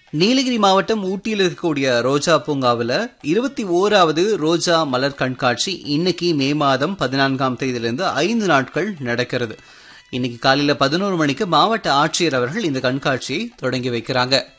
நீலகிரி மாவட்டம் ஊட்டியில் இருக்கக்கூடிய ரோஜா பூங்காவில் 21வது ரோஜா மலர் கண்காட்சி இன்னைக்கு மே மாதம் 14ஆம் தேதியிலிருந்து 5 நாட்கள் நடக்கிறது. இன்னைக்கு காலையில 11 மணிக்கு மாவட்ட ஆட்சியர் அவர்கள் இந்த கண்காட்சியை தொடங்கி வைக்கிறாங்க.